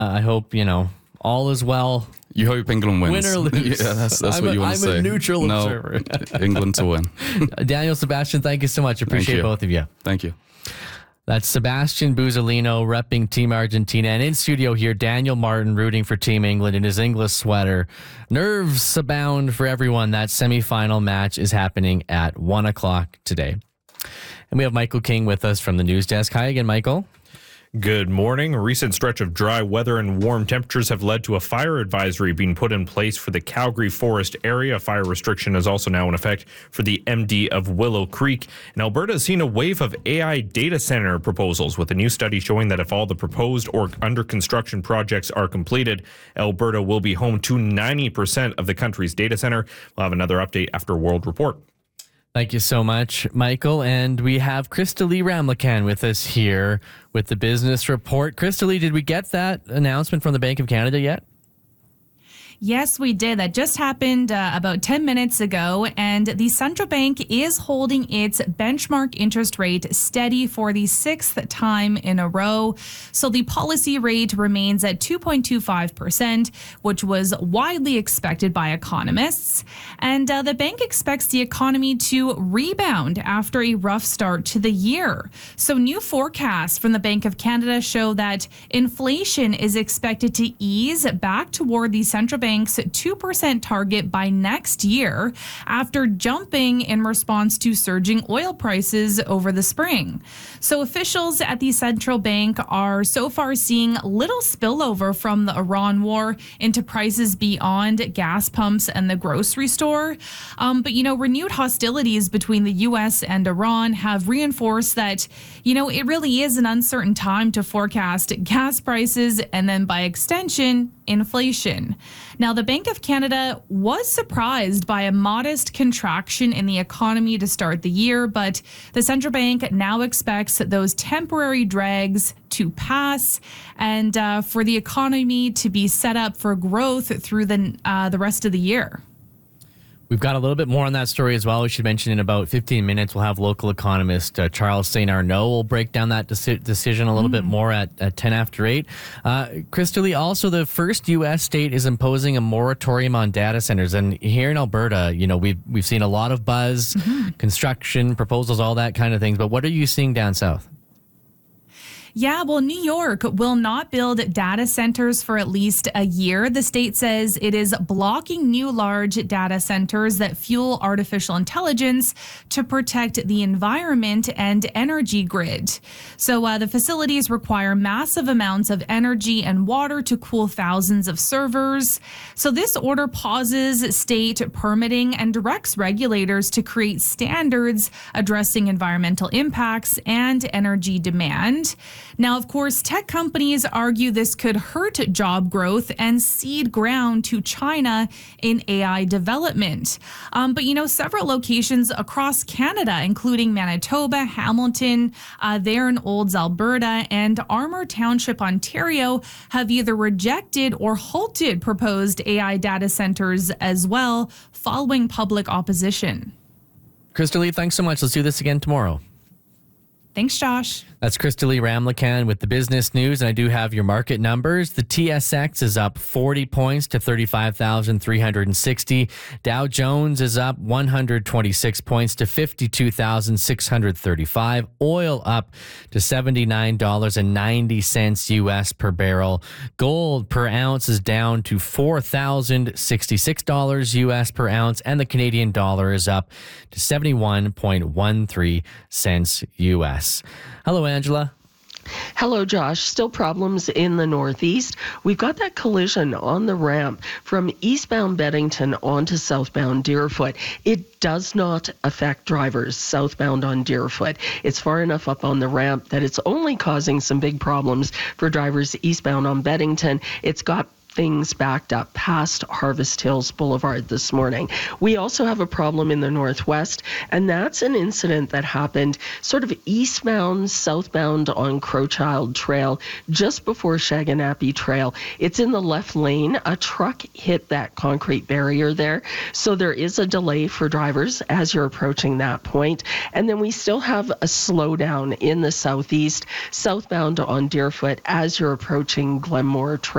I hope, all is well. You hope England wins. Win or lose. Yeah, that's what you want to say. I'm a neutral no, observer. England to win. Daniel, Sebastian, thank you so much. Appreciate both of you. Thank you. That's Sebastian Buzzolino repping Team Argentina. And in studio here, Daniel Martin rooting for Team England in his English sweater. Nerves abound for everyone. That semifinal match is happening at 1 o'clock today. And we have Michael King with us from the news desk. Hi again, Michael. Good morning. A recent stretch of dry weather and warm temperatures have led to a fire advisory being put in place for the Calgary Forest area. A fire restriction is also now in effect for the MD of Willow Creek. And Alberta has seen a wave of AI data center proposals, with a new study showing that if all the proposed or under construction projects are completed, Alberta will be home to 90% of the country's data center. We'll have another update after World Report. Thank you so much, Michael. And we have Crystalie Ramlakan with us here with the business report. Crystalie, did we get that announcement from the Bank of Canada yet? Yes, we did. That just happened about 10 minutes ago, and the central bank is holding its benchmark interest rate steady for the sixth time in a row. So the policy rate remains at 2.25%, which was widely expected by economists. And the bank expects the economy to rebound after a rough start to the year. So new forecasts from the Bank of Canada show that inflation is expected to ease back toward the central bank's 2% target by next year, after jumping in response to surging oil prices over the spring. So officials at the central bank are so far seeing little spillover from the Iran war into prices beyond gas pumps and the grocery store. But renewed hostilities between the U.S. and Iran have reinforced that, it really is an uncertain time to forecast gas prices and then by extension, inflation. Now, the Bank of Canada was surprised by a modest contraction in the economy to start the year, but the central bank now expects those temporary drags to pass and for the economy to be set up for growth through the rest of the year. We've got a little bit more on that story as well. We should mention in about 15 minutes, we'll have local economist Charles St. Arnaud. We'll break down that decision a little bit more at 10 after 8. Crystalie, also the first U.S. state is imposing a moratorium on data centers. And here in Alberta, we've seen a lot of buzz, construction, proposals, all that kind of things. But what are you seeing down south? Yeah, well, New York will not build data centers for at least a year. The state says it is blocking new large data centers that fuel artificial intelligence to protect the environment and energy grid. So the facilities require massive amounts of energy and water to cool thousands of servers. So this order pauses state permitting and directs regulators to create standards addressing environmental impacts and energy demand. Now, of course, tech companies argue this could hurt job growth and cede ground to China in AI development. But several locations across Canada, including Manitoba, Hamilton, there in Olds, Alberta, and Armour Township, Ontario, have either rejected or halted proposed AI data centers as well, following public opposition. Crystalie, thanks so much. Let's do this again tomorrow. Thanks, Josh. That's Crystalie Ramlakan with the business news. And I do have your market numbers. The TSX is up 40 points to 35,360. Dow Jones is up 126 points to 52,635. Oil up to $79.90 US per barrel. Gold per ounce is down to $4,066 US per ounce. And the Canadian dollar is up to 71.13 cents US. Hello, Angela. Hello, Josh. Still problems in the Northeast. We've got that collision on the ramp from eastbound Beddington onto southbound Deerfoot. It does not affect drivers southbound on Deerfoot. It's far enough up on the ramp that it's only causing some big problems for drivers eastbound on Beddington. It's got things backed up past Harvest Hills Boulevard this morning. We also have a problem in the northwest, and that's an incident that happened sort of eastbound, southbound on Crowchild Trail, just before Shaganappi Trail. It's in the left lane. A truck hit that concrete barrier there, so there is a delay for drivers as you're approaching that point. And then we still have a slowdown in the southeast, southbound on Deerfoot as you're approaching Glenmore Trail.